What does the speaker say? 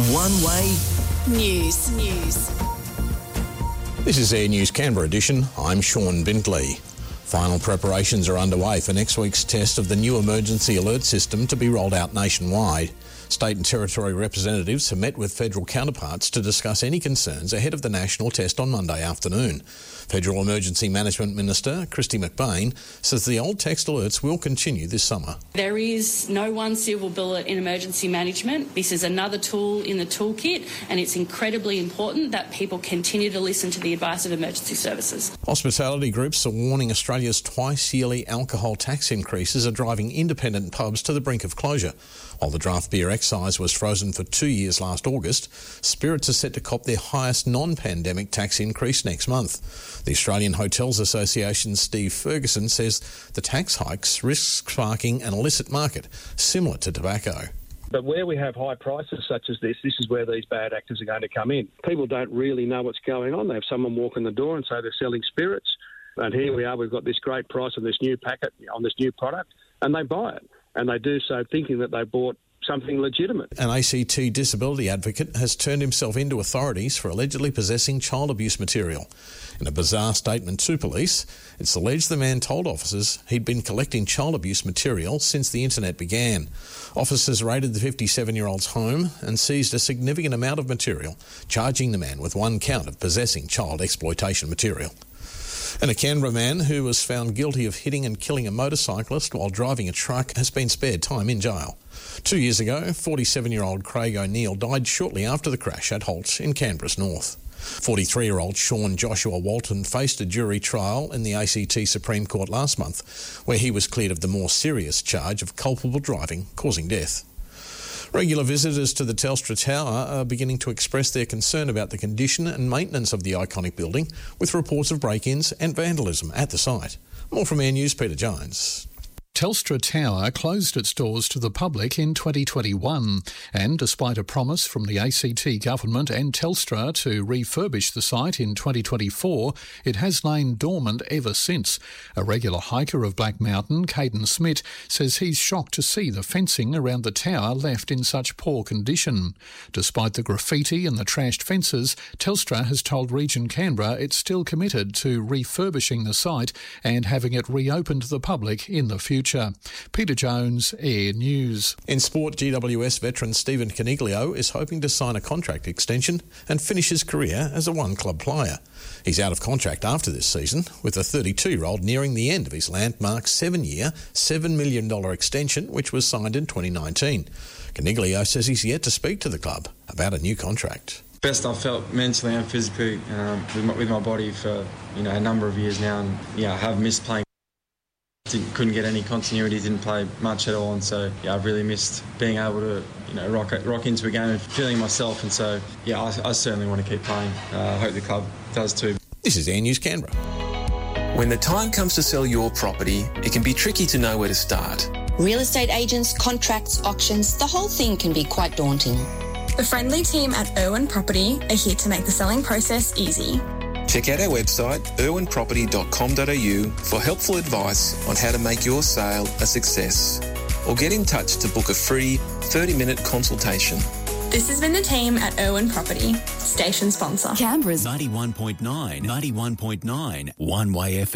One Way News. This is Air News Canberra edition. I'm Sean Bintley. Final preparations are underway for next week's test of the new emergency alert system to be rolled out nationwide. State and territory representatives have met with federal counterparts to discuss any concerns ahead of the national test on Monday afternoon. Federal Emergency Management Minister Kristy McBain says the old text alerts will continue this summer. There is no one silver bullet in emergency management. This is another tool in the toolkit, and it's incredibly important that people continue to listen to the advice of emergency services. Hospitality groups are warning Australia's twice-yearly alcohol tax increases are driving independent pubs to the brink of closure. While the draft beer excise was frozen for 2 years last August, spirits are set to cop their highest non-pandemic tax increase next month. The Australian Hotels Association's Steve Ferguson says the tax hikes risk sparking an illicit market similar to tobacco. But where we have high prices such as this is where these bad actors are going to come in. People don't really know what's going on. They have someone walk in the door and say they're selling spirits, and here we are, we've got this great price on this new packet, on this new product, and they buy it. And they do so thinking that they bought something legitimate. An ACT disability advocate has turned himself into authorities for allegedly possessing child abuse material. In a bizarre statement to police, it's alleged the man told officers he'd been collecting child abuse material since the internet began. Officers raided the 57-year-old's home and seized a significant amount of material, charging the man with one count of possessing child exploitation material. And a Canberra man who was found guilty of hitting and killing a motorcyclist while driving a truck has been spared time in jail. 2 years ago, 47-year-old Craig O'Neill died shortly after the crash at Holts in Canberra's north. 43-year-old Sean Joshua Walton faced a jury trial in the ACT Supreme Court last month, where he was cleared of the more serious charge of culpable driving causing death. Regular visitors to the Telstra Tower are beginning to express their concern about the condition and maintenance of the iconic building, with reports of break-ins and vandalism at the site. More from Air News, Peter Jones. Telstra Tower closed its doors to the public in 2021, and despite a promise from the ACT government and Telstra to refurbish the site in 2024, it has lain dormant ever since. A regular hiker of Black Mountain, Caden Smith, says he's shocked to see the fencing around the tower left in such poor condition. Despite the graffiti and the trashed fences, Telstra has told Region Canberra it's still committed to refurbishing the site and having it reopened to the public in the future. Peter Jones, Air News. In sport, GWS veteran Stephen Coniglio is hoping to sign a contract extension and finish his career as a one-club player. He's out of contract after this season, with the 32-year-old nearing the end of his landmark 7-year, $7 million extension, which was signed in 2019. Coniglio says he's yet to speak to the club about a new contract. Best I've felt mentally and physically with my body for a number of years now, and I have missed playing. Couldn't get any continuity, didn't play much at all, and so I've really missed being able to rock into a game and feeling myself, and so I certainly want to keep playing. I hope the club does too. This is Air News Canberra. When the time comes to sell your property, it can be tricky to know where to start. Real estate agents, contracts, auctions, the whole thing can be quite daunting. The friendly team at Irwin Property are here to make the selling process easy. Check out our website, irwinproperty.com.au, for helpful advice on how to make your sale a success. Or get in touch to book a free 30-minute consultation. This has been the team at Irwin Property, station sponsor. Canberra's 91.9, 91.9, One Way FM.